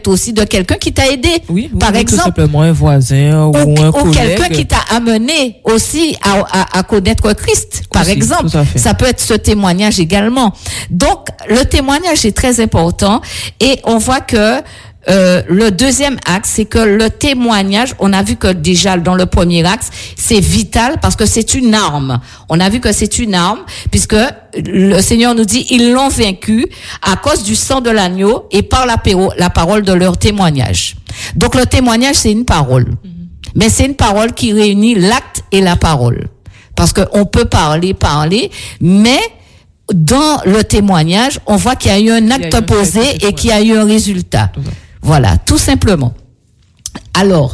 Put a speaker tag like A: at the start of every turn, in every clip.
A: aussi de quelqu'un qui t'a aidé.
B: Oui,
A: par exemple,
B: tout simplement un voisin ou un collègue.
A: Ou quelqu'un qui t'a amené aussi à connaître Christ, par
B: aussi,
A: exemple. Ça peut être ce témoignage également. Donc, le témoignage est très important et on voit que le deuxième axe, c'est que le témoignage, on a vu que déjà dans le premier axe, c'est vital parce que c'est une arme. On a vu que c'est une arme puisque le Seigneur nous dit, ils l'ont vaincu à cause du sang de l'agneau et par la parole de leur témoignage. Donc le témoignage, c'est une parole. Mais c'est une parole qui réunit l'acte et la parole. Parce que on peut parler, mais dans le témoignage, on voit qu'il y a eu un acte posé et qu'il y a eu un résultat. Voilà, tout simplement. Alors,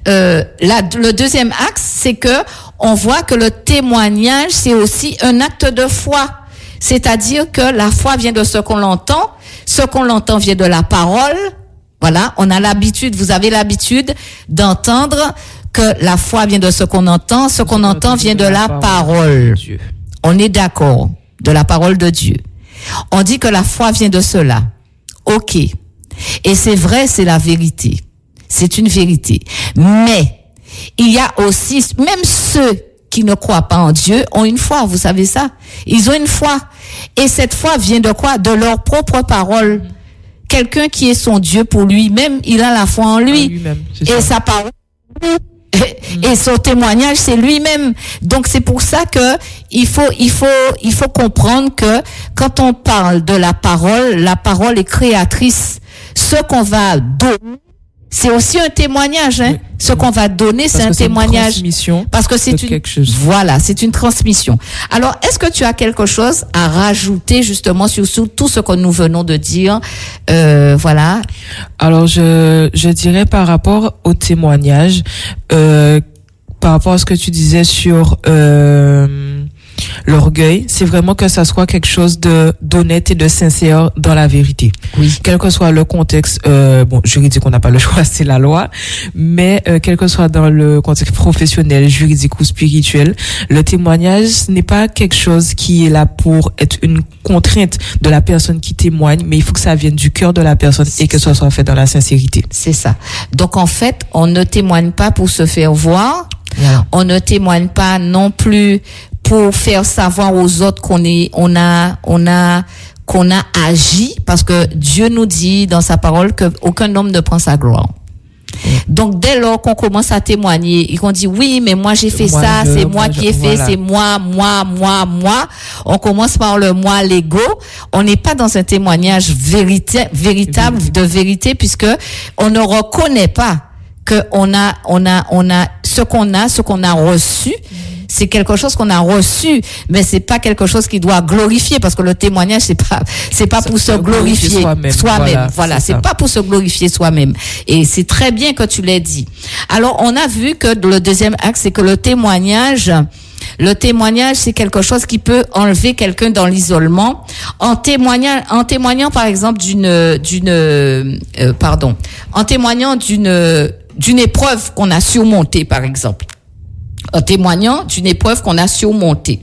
A: le deuxième axe, c'est que on voit que le témoignage, c'est aussi un acte de foi. C'est-à-dire que la foi vient de ce qu'on entend vient de la parole. Voilà, on a l'habitude, vous avez l'habitude d'entendre que la foi vient de ce qu'on entend vient de la parole. On est d'accord, de la parole de Dieu. On dit que la foi vient de cela. OK. Et c'est vrai, c'est la vérité. C'est une vérité. Mais il y a aussi, même ceux qui ne croient pas en Dieu ont une foi, vous savez ça? Ils ont une foi. Et cette foi vient de quoi? De leur propre parole. Quelqu'un qui est son Dieu pour lui-même, il a la foi en lui. Et sa parole. Et son témoignage, c'est lui-même. Donc c'est pour ça que il faut comprendre que quand on parle de la parole est créatrice. Ce qu'on va donner, c'est aussi un témoignage, hein. Oui. Ce qu'on va donner, c'est un témoignage. Parce que c'est c'est une transmission. Alors, est-ce que tu as quelque chose à rajouter justement sur tout ce que nous venons de dire, voilà.
B: Alors, je dirais par rapport au témoignage, par rapport à ce que tu disais sur l'orgueil, c'est vraiment que ça soit quelque chose d'honnête et de sincère dans la vérité.
A: Oui.
B: Quel que soit le contexte, juridique, on n'a pas le choix, c'est la loi, mais quel que soit dans le contexte professionnel, juridique ou spirituel, le témoignage, ce n'est pas quelque chose qui est là pour être une contrainte de la personne qui témoigne, mais il faut que ça vienne du cœur de la personne et que ça soit fait dans la sincérité. C'est ça.
A: Donc en fait, on ne témoigne pas pour se faire voir, on ne témoigne pas non plus pour faire savoir aux autres qu'on a agi, parce que Dieu nous dit dans sa parole que aucun homme ne prend sa gloire. Donc dès lors qu'on commence à témoigner et qu'on dit oui mais moi j'ai fait ça, c'est moi qui ai fait, c'est moi, on commence par le moi, l'ego, on n'est pas dans un témoignage véritable de vérité, puisque on ne reconnaît pas que on a ce qu'on a reçu. C'est quelque chose qu'on a reçu, mais c'est pas quelque chose qui doit glorifier, parce que le témoignage, c'est pas pour se glorifier soi-même. Voilà, c'est pas pour se glorifier soi-même. Et c'est très bien que tu l'aies dit. Alors, on a vu que le deuxième axe, c'est que le témoignage, c'est quelque chose qui peut enlever quelqu'un dans l'isolement. En témoignant par exemple en témoignant d'une épreuve qu'on a surmontée, par exemple. En témoignant d'une épreuve qu'on a surmontée.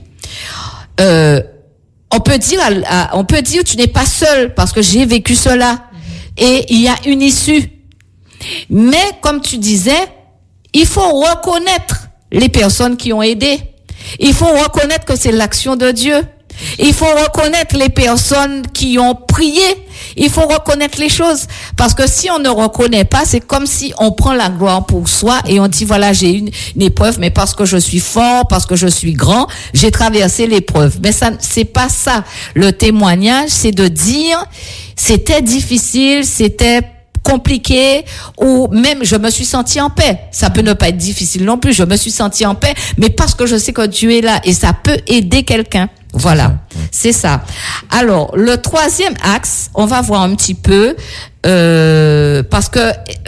A: On peut dire tu n'es pas seul parce que j'ai vécu cela et il y a une issue. Mais comme tu disais, il faut reconnaître les personnes qui ont aidé. Il faut reconnaître que c'est l'action de Dieu. Il faut reconnaître les personnes qui ont prié. Il faut reconnaître les choses. Parce que si on ne reconnaît pas, c'est comme si on prend la gloire pour soi et on dit voilà, j'ai une épreuve, mais parce que je suis fort, parce que je suis grand, j'ai traversé l'épreuve. Mais ça, c'est pas ça. Le témoignage, c'est de dire c'était difficile, c'était compliqué, ou même je me suis sentie en paix. Ça peut ne pas être difficile non plus. Je me suis sentie en paix, mais parce que je sais que Dieu est là et ça peut aider quelqu'un. Voilà, c'est ça. Alors, le troisième axe, on va voir un petit peu, parce que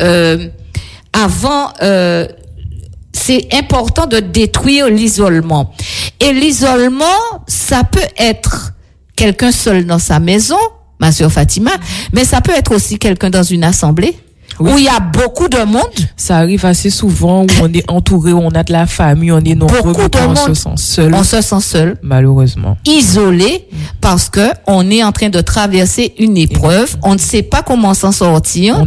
A: c'est important de détruire l'isolement. Et l'isolement, ça peut être quelqu'un seul dans sa maison, ma sœur Fatima, mais ça peut être aussi quelqu'un dans une assemblée. Oui. Où il y a beaucoup de monde.
B: Ça arrive assez souvent où on est entouré, où on a de la famille, on est nombreux, on se sent seul.
A: On se sent seul.
B: Malheureusement.
A: Isolé, parce que on est en train de traverser une épreuve. On ne sait pas comment s'en sortir.